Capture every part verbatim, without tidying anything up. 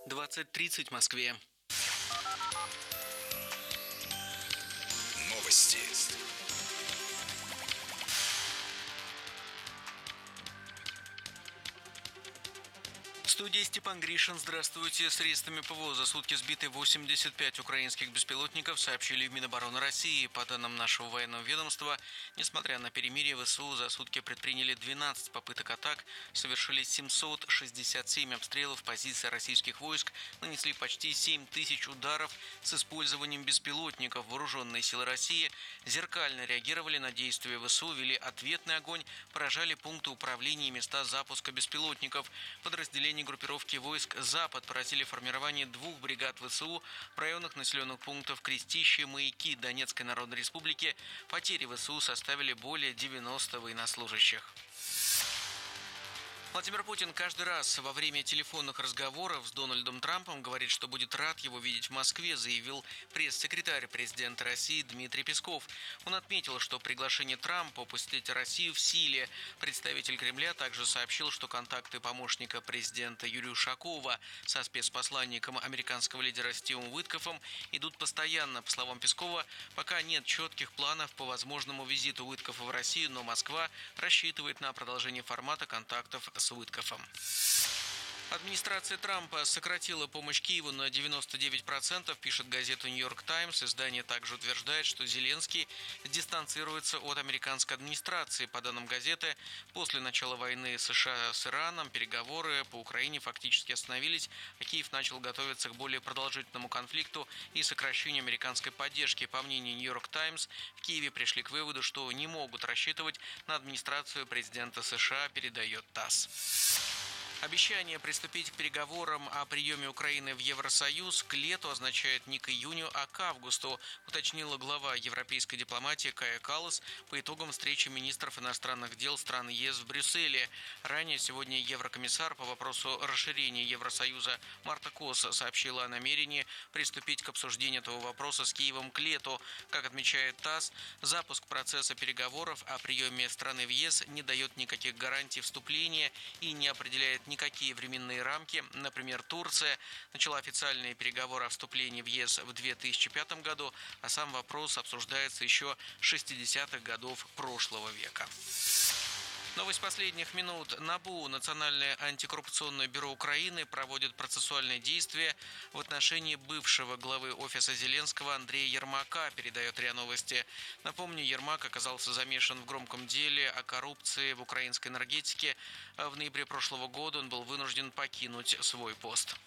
двадцать тридцать в Москве. Новости. В студии Степан Гришин. Здравствуйте. Средствами ПВО за сутки сбиты восемьдесят пять украинских беспилотников, сообщили в Минобороны России. По данным нашего военного ведомства, несмотря на перемирие, ВСУ за сутки предприняли двенадцать попыток атак, совершили семьсот шестьдесят семь обстрелов позиций российских войск, нанесли почти семь тысяч ударов с использованием беспилотников. Вооруженные силы России зеркально реагировали на действия ВСУ, вели ответный огонь, поражали пункты управления и места запуска беспилотников. Подразделения группировки войск «Запад» поразили формирование двух бригад ВСУ в районах населенных пунктов Крестище, Маяки Донецкой Народной Республики. Потери ВСУ составили более девяноста военнослужащих. Владимир Путин каждый раз во время телефонных разговоров с Дональдом Трампом говорит, что будет рад его видеть в Москве, заявил пресс-секретарь президента России Дмитрий Песков. Он отметил, что приглашение Трампа посетить Россию в силе. Представитель Кремля также сообщил, что контакты помощника президента Юрия Ушакова со спецпосланником американского лидера Стивом Уиткофом идут постоянно. По словам Пескова, пока нет четких планов по возможному визиту Уиткофа в Россию, но Москва рассчитывает на продолжение формата контактов с Уиткофом. Администрация Трампа сократила помощь Киеву на девяносто девять процентов, пишет газета «Нью-Йорк Таймс». Издание также утверждает, что Зеленский дистанцируется от американской администрации. По данным газеты, после начала войны США с Ираном переговоры по Украине фактически остановились, а Киев начал готовиться к более продолжительному конфликту и сокращению американской поддержки. По мнению «Нью-Йорк Таймс», в Киеве пришли к выводу, что не могут рассчитывать на администрацию президента США, передает ТАСС. Обещание приступить к переговорам о приеме Украины в Евросоюз к лету означает не к июню, а к августу, уточнила глава европейской дипломатии Кая Каллас по итогам встречи министров иностранных дел стран ЕС в Брюсселе. Ранее сегодня еврокомиссар по вопросу расширения Евросоюза Марта Кос сообщила о намерении приступить к обсуждению этого вопроса с Киевом к лету. Как отмечает ТАСС, запуск процесса переговоров о приеме страны в ЕС не дает никаких гарантий вступления и не определяет никакие временные рамки. Например, Турция начала официальные переговоры о вступлении в ЕС в две тысячи пятом году, а сам вопрос обсуждается еще с шестидесятых годов прошлого века. Новость последних минут. НАБУ, Национальное антикоррупционное бюро Украины, проводит процессуальные действия в отношении бывшего главы офиса Зеленского Андрея Ермака, передает РИА Новости. Напомню, Ермак оказался замешан в громком деле о коррупции в украинской энергетике. В ноябре прошлого года он был вынужден покинуть свой пост.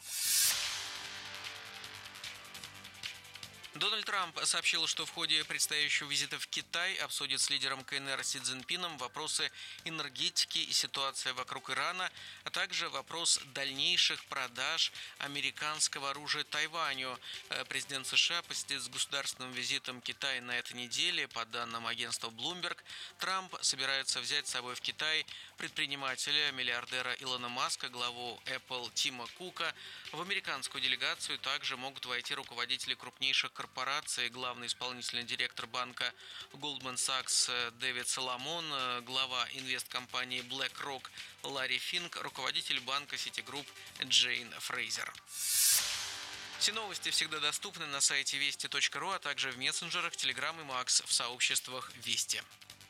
Дональд Трамп сообщил, что в ходе предстоящего визита в Китай обсудит с лидером КНР Си Цзиньпином вопросы энергетики и ситуация вокруг Ирана, а также вопрос дальнейших продаж американского оружия Тайваню. Президент США посетит с государственным визитом Китай на этой неделе. По данным агентства Bloomberg, Трамп собирается взять с собой в Китай предпринимателя, миллиардера Илона Маска, главу Apple Тима Кука. В американскую делегацию также могут войти руководители крупнейших корпораций. Корпорации, главный исполнительный директор банка Goldman Sachs Дэвид Соломон, глава инвесткомпании BlackRock Ларри Финк, руководитель банка Citigroup Джейн Фрейзер. Все новости всегда доступны на сайте вести точка ру, а также в мессенджерах Telegram и Макс в сообществах Вести.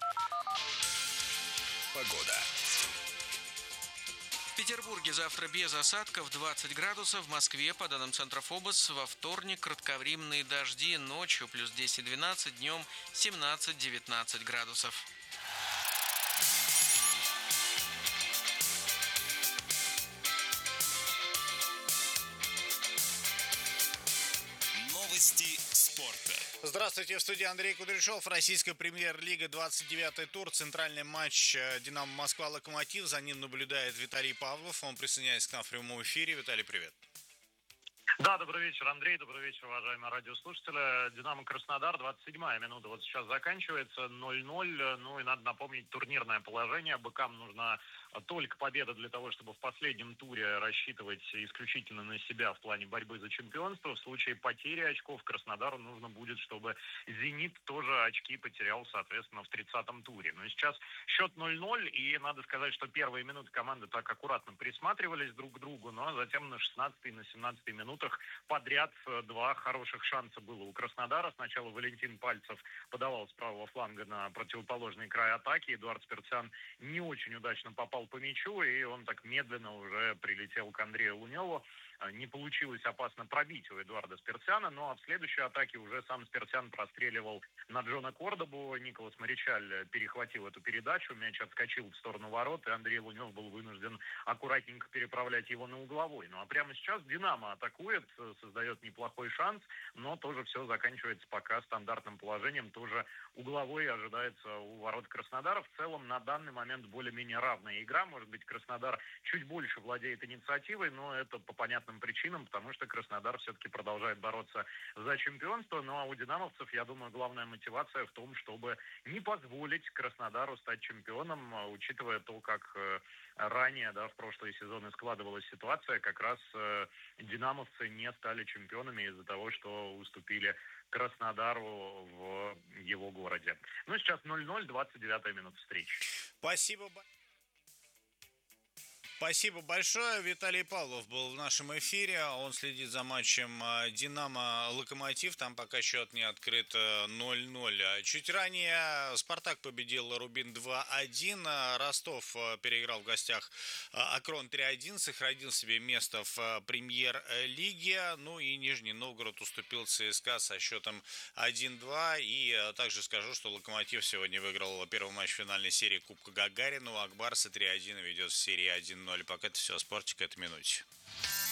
Погода. В Петербурге завтра без осадков двадцать градусов, в Москве, по данным Центра ФОБОС, во вторник кратковременные дожди, ночью плюс десять-двенадцать, днем семнадцать-девятнадцать градусов. Новости спорта. Здравствуйте, в студии Андрей Кудряшов. Российская премьер-лига, двадцать девятый тур, центральный матч «Динамо Москва-Локомотив». За ним наблюдает Виталий Павлов. Он присоединяется к нам в прямом эфире. Виталий, привет. Да, добрый вечер, Андрей, добрый вечер, уважаемые радиослушатели. «Динамо Краснодар», двадцать седьмая минута вот сейчас заканчивается, ноль ноль. Ну и надо напомнить турнирное положение. Быкам нужно только победа для того, чтобы в последнем туре рассчитывать исключительно на себя в плане борьбы за чемпионство. В случае потери очков Краснодару нужно будет, чтобы «Зенит» тоже очки потерял, соответственно, в тридцатом туре. Но сейчас счет ноль-ноль, и надо сказать, что первые минуты команды так аккуратно присматривались друг к другу, но затем на шестнадцатой и на семнадцатой минутах подряд два хороших шанса было у Краснодара. Сначала Валентин Пальцев подавал с правого фланга на противоположный край атаки. Эдуард Спиртсян не очень удачно попал по мячу, и он так медленно уже прилетел к Андрею Луневу. Не получилось опасно пробить у Эдуарда Спиртсяна, но в следующей атаке уже сам Спиртсян простреливал на Джона Кордобу. Николас Маричаль перехватил эту передачу, мяч отскочил в сторону ворот, и Андрей Лунев был вынужден аккуратненько переправлять его на угловой. Ну а прямо сейчас «Динамо» атакует, создает неплохой шанс, но тоже все заканчивается пока стандартным положением. Тоже угловой ожидается у ворот Краснодара. В целом на данный момент более-менее равная игра. Может быть, Краснодар чуть больше владеет инициативой, но это по понятным причинам, потому что Краснодар все-таки продолжает бороться за чемпионство. Ну а у динамовцев, я думаю, главная мотивация в том, чтобы не позволить Краснодару стать чемпионом, учитывая то, как ранее, да, в прошлые сезоны складывалась ситуация, как раз э, динамовцы не стали чемпионами из-за того, что уступили Краснодару в его городе. Ну, сейчас ноль-ноль, двадцать девятая минута встречи. Спасибо. Спасибо большое. Виталий Павлов был в нашем эфире. Он следит за матчем «Динамо-Локомотив». Там пока счет не открыт, ноль-ноль. Чуть ранее «Спартак» победил «Рубин» два-один. Ростов переиграл в гостях «Акрон» три-один. Сохранил себе место в премьер-лиге. Ну и Нижний Новгород уступил ЦСКА со счетом один-два. И также скажу, что «Локомотив» сегодня выиграл первый матч финальной серии Кубка Гагарина. У «Ак Барса» три-один ведет в серии один-ноль. Пока это все о спорте к этой минуте.